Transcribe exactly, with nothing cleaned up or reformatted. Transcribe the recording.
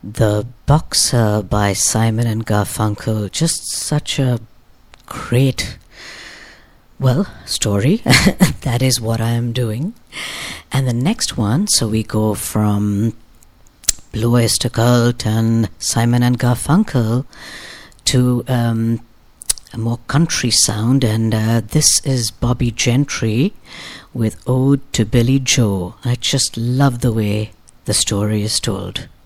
The Boxer by Simon and Garfunkel. Just such a great, well, story. That is what I am doing. And the next one, so we go from Blue Oyster Cult and Simon and Garfunkel to um, a more country sound, and uh, this is Bobby Gentry with Ode to Billy Joe. I just love the way the story is told.